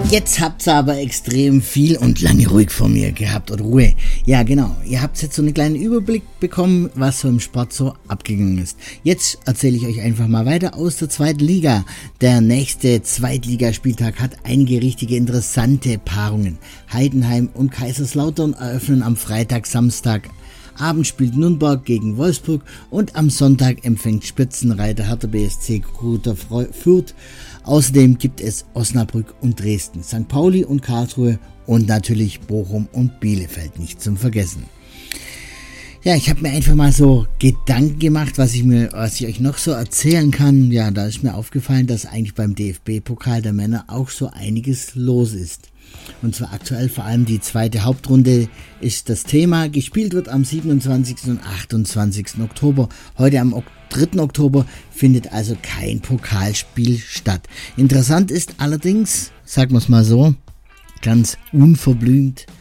Jetzt habt ihr aber extrem viel und lange ruhig vor mir gehabt oder Ruhe. Ja, genau. Ihr habt jetzt so einen kleinen Überblick bekommen, was so im Sport so abgegangen ist. Jetzt erzähle ich euch einfach mal weiter aus der zweiten Liga. Der nächste Zweitligaspieltag hat einige richtige interessante Paarungen. Heidenheim und Kaiserslautern eröffnen am Freitag, Samstag. Abend spielt Nürnberg gegen Wolfsburg und am Sonntag empfängt Spitzenreiter Hertha BSC Greuther Fürth. Außerdem gibt es Osnabrück und Dresden, St. Pauli und Karlsruhe und natürlich Bochum und Bielefeld nicht zum Vergessen. Ja, ich habe mir einfach mal so Gedanken gemacht, was ich euch noch so erzählen kann. Ja, da ist mir aufgefallen, dass eigentlich beim DFB-Pokal der Männer auch so einiges los ist. Und zwar aktuell vor allem die zweite Hauptrunde ist das Thema. Gespielt wird am 27. und 28. Oktober. Heute am 3. Oktober findet also kein Pokalspiel statt. Interessant ist allerdings, sagen wir es mal so, ganz unverblümt,